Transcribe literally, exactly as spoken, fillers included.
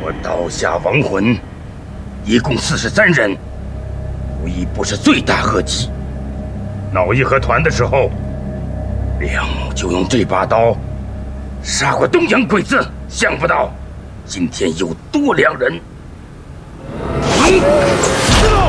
我刀下亡魂一共四十三人，无一不是罪大恶极。闹义和团的时候，梁某就用这把刀杀过东洋鬼子，想不到今天又多两人。嗯